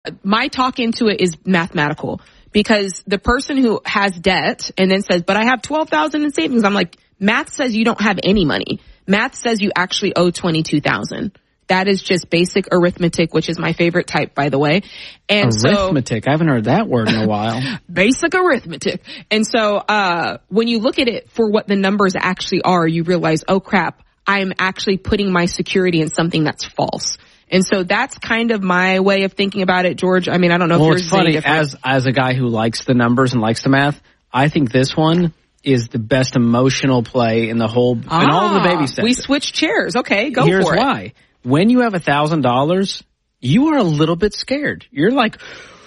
My talk into it is mathematical, because the person who has debt and then says, but I have $12,000 in savings. I'm like, math says you don't have any money. Math says you actually owe $22,000. That is just basic arithmetic, which is my favorite type, by the way. And arithmetic. I haven't heard that word in a while. Basic arithmetic. And so, when you look at it for what the numbers actually are, you realize, oh crap, I'm actually putting my security in something that's false. And so that's kind of my way of thinking about it, George. I mean, I don't know if yours is any different. It's funny, as a guy who likes the numbers and likes the math, I think this one is the best emotional play in the whole, in all of the baby steps. We switched chairs. Okay, go for it. Here's why. When you have $1,000, you are a little bit scared. You're like,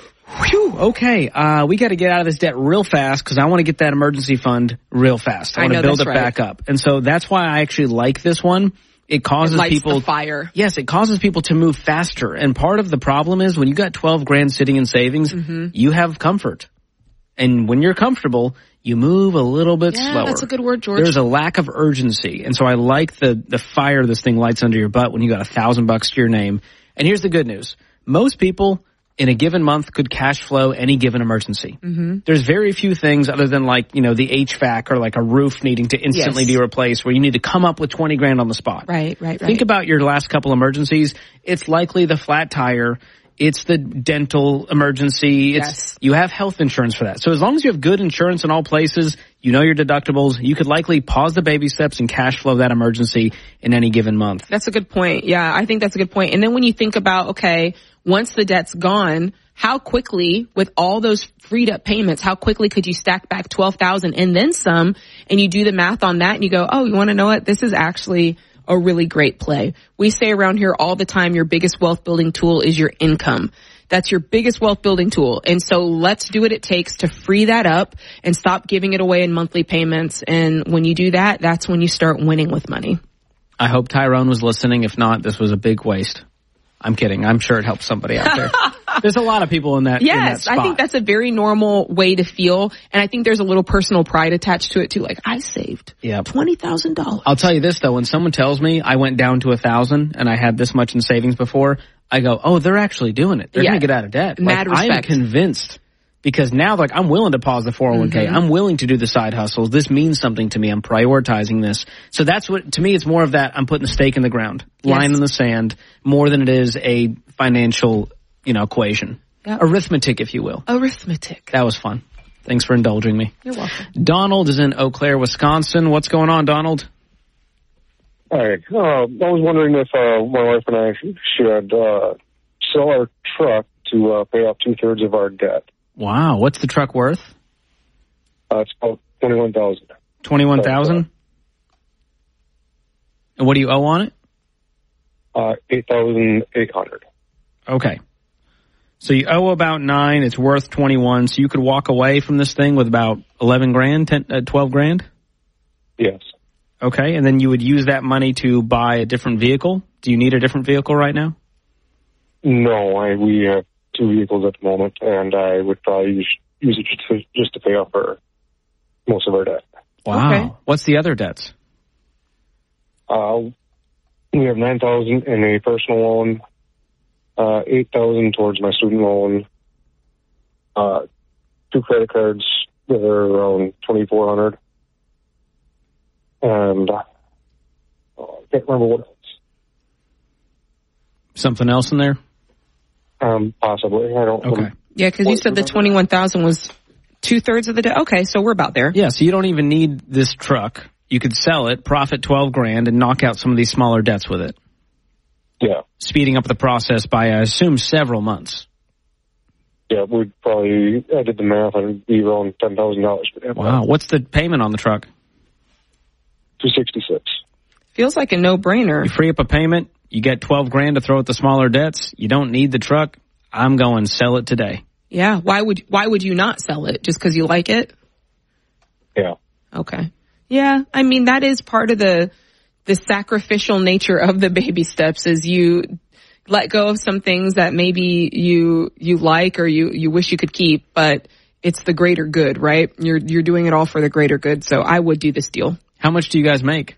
whew, okay, we got to get out of this debt real fast because I want to get that emergency fund real fast. I want to build it back up. And so that's why I actually like this one. It causes people the fire. Yes, it causes people to move faster. And part of the problem is when you got $12,000 sitting in savings, you have comfort. And when you're comfortable, you move a little bit slower. That's a good word, George. There's a lack of urgency. And so I like the fire this thing lights under your butt when you got $1,000 to your name. And here's the good news. Most people in a given month could cash flow any given emergency. There's very few things other than like, the HVAC or like a roof needing to instantly be replaced where you need to come up with $20,000 on the spot. Right. Think about your last couple emergencies. It's likely the flat tire. It's the dental emergency. You have health insurance for that. So as long as you have good insurance in all places, you know your deductibles, you could likely pause the baby steps and cash flow that emergency in any given month. That's a good point. Yeah, I think that's a good point. And then when you think about, okay, once the debt's gone, how quickly, with all those freed up payments, how quickly could you stack back $12,000 and then some, and you do the math on that and you go, oh, you want to know what? This is actually a really great play. We say around here all the time, your biggest wealth building tool is your income. That's your biggest wealth building tool. And so let's do what it takes to free that up and stop giving it away in monthly payments. And when you do that, that's when you start winning with money. I hope Tyrone was listening. If not, this was a big waste. I'm kidding. I'm sure it helps somebody out there. There's a lot of people in that. Yes, in that spot. I think that's a very normal way to feel. And I think there's a little personal pride attached to it too. Like, I saved $20,000. I'll tell you this though. When someone tells me I went down to 1,000 and I had this much in savings before, I go, oh, they're actually doing it. They're going to get out of debt. Mad respect. I'm convinced. Because now, I'm willing to pause the 401k. I'm willing to do the side hustles. This means something to me. I'm prioritizing this. So that's what, to me, it's more of that. I'm putting a stake in the ground, line in the sand, more than it is a financial, equation. Yep. Arithmetic, if you will. Arithmetic. That was fun. Thanks for indulging me. You're welcome. Donald is in Eau Claire, Wisconsin. What's going on, Donald? Hi. I was wondering if my wife and I should sell our truck to pay off 2/3 of our debt. Wow. What's the truck worth? It's about $21,000. $21,000? And what do you owe on it? $8,800. Okay. So you owe about $9,000. It's worth $21,000. So you could walk away from this thing with about $12,000? Yes. Okay. And then you would use that money to buy a different vehicle? Do you need a different vehicle right now? No, we have 2 vehicles at the moment, and I would probably use it just to pay off most of our debt. Wow. Okay. What's the other debts? We have $9,000 in a personal loan, $8,000 towards my student loan, 2 credit cards that are around $2,400, and I can't remember what else. Something else in there? Possibly. I don't. Okay. Yeah, because you said the $21,000 was 2/3 of the debt. Okay, so we're about there. Yeah, so you don't even need this truck. You could sell it, profit $12,000, and knock out some of these smaller debts with it. Yeah. Speeding up the process by, I assume, several months. Yeah, we'd probably, I did the math, and it'd be around $10,000. Wow. What's the payment on the truck? $266. Feels like a no-brainer. You free up a payment, you get $12,000 to throw at the smaller debts. You don't need the truck. I'm going to sell it today. Yeah. Why would you not sell it? Just because you like it? Yeah. Okay. Yeah. I mean, that is part of the sacrificial nature of the baby steps is you let go of some things that maybe you like or you wish you could keep, but it's the greater good, right? You're doing it all for the greater good. So I would do this deal. How much do you guys make?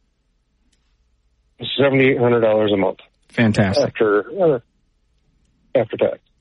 $7,800 a month. Fantastic. After after tax.